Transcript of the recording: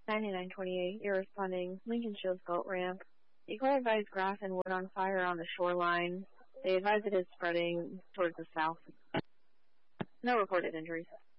9928, you're responding. Lincoln Shields Boat Ramp. Eagle advised grass and wood on fire on the shoreline. They advise it is spreading towards the south. No reported injuries.